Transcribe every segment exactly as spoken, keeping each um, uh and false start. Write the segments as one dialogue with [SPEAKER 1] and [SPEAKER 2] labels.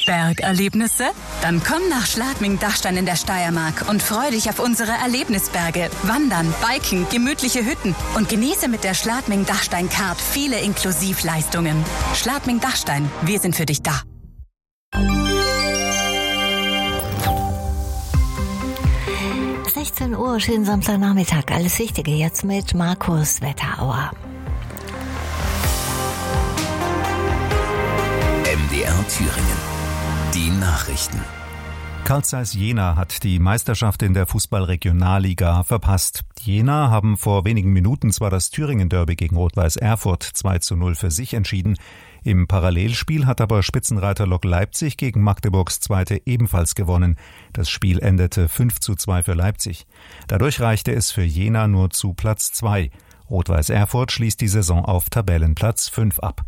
[SPEAKER 1] Bergerlebnisse? Dann komm nach Schladming-Dachstein in der Steiermark und freu dich auf unsere Erlebnisberge, Wandern, Biken, gemütliche Hütten und genieße mit der Schladming-Dachstein-Card viele Inklusivleistungen. Schladming-Dachstein, wir sind für dich da.
[SPEAKER 2] sechzehn Uhr, schönen Samstagnachmittag. Alles Wichtige jetzt mit Markus Wetterauer.
[SPEAKER 3] M D R Thüringen. Die Nachrichten.
[SPEAKER 4] Carl Zeiss Jena hat die Meisterschaft in der Fußball-Regionalliga verpasst. Die Jena haben vor wenigen Minuten zwar das Thüringen-Derby gegen Rot-Weiß Erfurt zwei zu null für sich entschieden. Im Parallelspiel hat aber Spitzenreiter Lok Leipzig gegen Magdeburgs Zweite ebenfalls gewonnen. Das Spiel endete fünf zu zwei für Leipzig. Dadurch reichte es für Jena nur zu Platz zwei. Rot-Weiß Erfurt schließt die Saison auf Tabellenplatz fünf ab.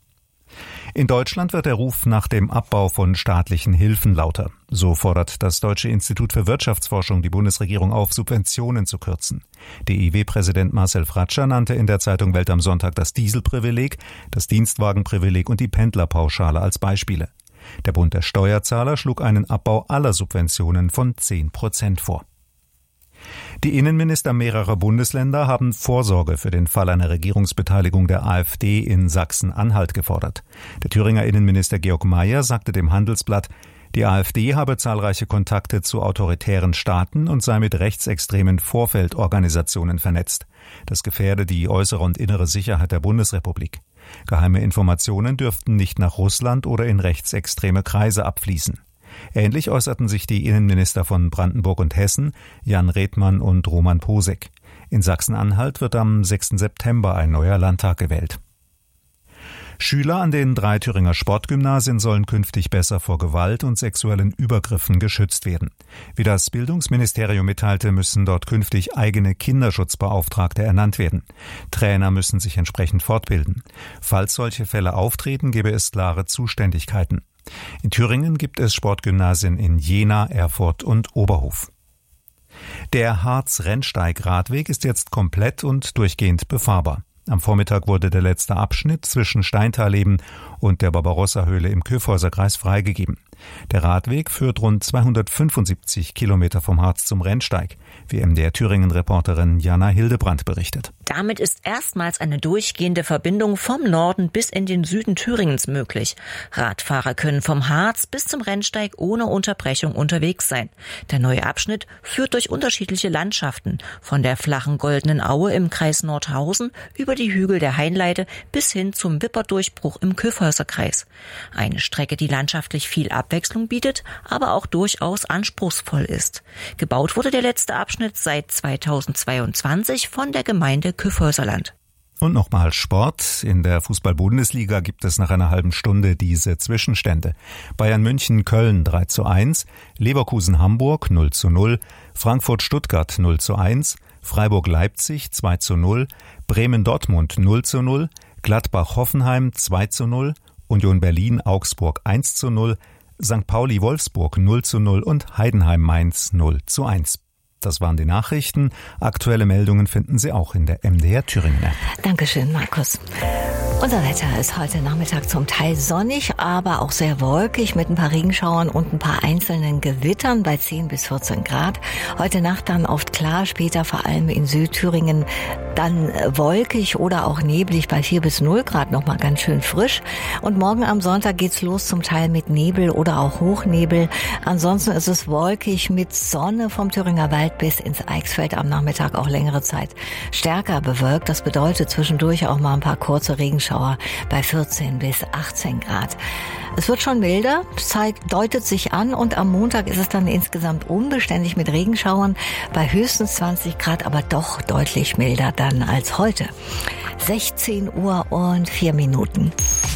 [SPEAKER 4] In Deutschland wird der Ruf nach dem Abbau von staatlichen Hilfen lauter. So fordert das Deutsche Institut für Wirtschaftsforschung die Bundesregierung auf, Subventionen zu kürzen. D I W-Präsident Marcel Fratscher nannte in der Zeitung Welt am Sonntag das Dieselprivileg, das Dienstwagenprivileg und die Pendlerpauschale als Beispiele. Der Bund der Steuerzahler schlug einen Abbau aller Subventionen von zehn Prozent vor. Die Innenminister mehrerer Bundesländer haben Vorsorge für den Fall einer Regierungsbeteiligung der AfD in Sachsen-Anhalt gefordert. Der Thüringer Innenminister Georg Mayer sagte dem Handelsblatt, die AfD habe zahlreiche Kontakte zu autoritären Staaten und sei mit rechtsextremen Vorfeldorganisationen vernetzt. Das gefährde die äußere und innere Sicherheit der Bundesrepublik. Geheime Informationen dürften nicht nach Russland oder in rechtsextreme Kreise abfließen. Ähnlich äußerten sich die Innenminister von Brandenburg und Hessen, Jan Redmann und Roman Posek. In Sachsen-Anhalt wird am sechsten September ein neuer Landtag gewählt. Schüler an den drei Thüringer Sportgymnasien sollen künftig besser vor Gewalt und sexuellen Übergriffen geschützt werden. Wie das Bildungsministerium mitteilte, müssen dort künftig eigene Kinderschutzbeauftragte ernannt werden. Trainer müssen sich entsprechend fortbilden. Falls solche Fälle auftreten, gäbe es klare Zuständigkeiten. In Thüringen gibt es Sportgymnasien in Jena, Erfurt und Oberhof. Der Harz-Rennsteig-Radweg ist jetzt komplett und durchgehend befahrbar. Am Vormittag wurde der letzte Abschnitt zwischen Steintaleben und der Barbarossa-Höhle im Kyffhäuserkreis freigegeben. Der Radweg führt rund zweihundertfünfundsiebzig Kilometer vom Harz zum Rennsteig, wie M D R Thüringen-Reporterin Jana Hildebrand berichtet.
[SPEAKER 5] Damit ist erstmals eine durchgehende Verbindung vom Norden bis in den Süden Thüringens möglich. Radfahrer können vom Harz bis zum Rennsteig ohne Unterbrechung unterwegs sein. Der neue Abschnitt führt durch unterschiedliche Landschaften, von der flachen Goldenen Aue im Kreis Nordhausen über die Hügel der Hainleite bis hin zum Wipperdurchbruch im Kyffhäuserkreis. Eine Strecke, die landschaftlich viel Abwechslung bietet, aber auch durchaus anspruchsvoll ist. Gebaut wurde der letzte Abschnitt seit zweitausendzweiundzwanzig von der Gemeinde Kyffhäuserland.
[SPEAKER 4] Und nochmal Sport. In der Fußball-Bundesliga gibt es nach einer halben Stunde diese Zwischenstände. Bayern München Köln drei zu eins, Leverkusen Hamburg null zu null, Frankfurt Stuttgart null zu eins, Freiburg Leipzig zwei zu null, Bremen Dortmund null zu null, Gladbach Hoffenheim zwei zu null, Union Berlin Augsburg eins zu null, Sankt Pauli Wolfsburg null zu null und Heidenheim Mainz null zu eins. Das waren die Nachrichten. Aktuelle Meldungen finden Sie auch in der M D R Thüringen App.
[SPEAKER 2] Dankeschön, Markus. Unser Wetter ist heute Nachmittag zum Teil sonnig, aber auch sehr wolkig mit ein paar Regenschauern und ein paar einzelnen Gewittern bei zehn bis vierzehn Grad. Heute Nacht dann oft klar, später vor allem in Südthüringen dann wolkig oder auch neblig bei vier bis null Grad, nochmal ganz schön frisch. Und morgen am Sonntag geht's los zum Teil mit Nebel oder auch Hochnebel. Ansonsten ist es wolkig mit Sonne vom Thüringer Wald bis ins Eichsfeld am Nachmittag auch längere Zeit stärker bewölkt. Das bedeutet zwischendurch auch mal ein paar kurze Regenschauer bei vierzehn bis achtzehn Grad. Es wird schon milder, zeigt, deutet sich an und am Montag ist es dann insgesamt unbeständig mit Regenschauern bei höchstens zwanzig Grad, aber doch deutlich milder dann als heute. sechzehn Uhr und vier Minuten.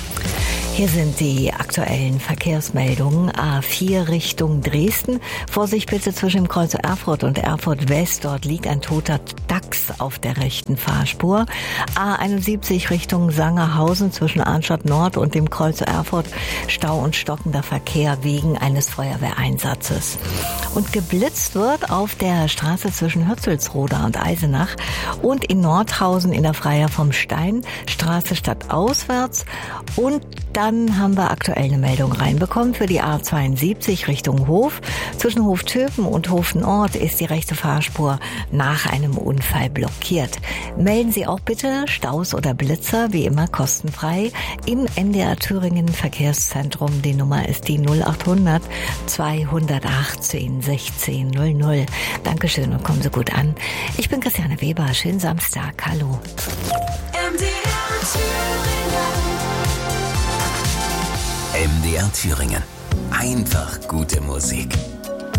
[SPEAKER 2] Hier sind die aktuellen Verkehrsmeldungen. A vier Richtung Dresden. Vorsicht bitte zwischen dem Kreuz Erfurt und Erfurt West. Dort liegt ein toter D A sechs auf der rechten Fahrspur. A einundsiebzig Richtung Sangerhausen zwischen Arnstadt Nord und dem Kreuz Erfurt. Stau und stockender Verkehr wegen eines Feuerwehreinsatzes. Und geblitzt wird auf der Straße zwischen Hürzelsroda und Eisenach und in Nordhausen in der Freier vom Stein, Straße stadtauswärts. Und dann haben wir aktuell eine Meldung reinbekommen für die A zweiundsiebzig Richtung Hof. Zwischen Hoftöpen und Hofnord ist die rechte Fahrspur nach einem Unfall blockiert. Melden Sie auch bitte Staus oder Blitzer, wie immer kostenfrei, im N D R Thüringen Verkehrszentrum. Die Nummer ist die null achthundert zweihundertachtzehn sechzehn null null. Dankeschön und kommen Sie gut an. Ich bin Christiane Weber. Schönen Samstag. Hallo.
[SPEAKER 3] M D R Thüringen. M D R Thüringen. Einfach gute Musik.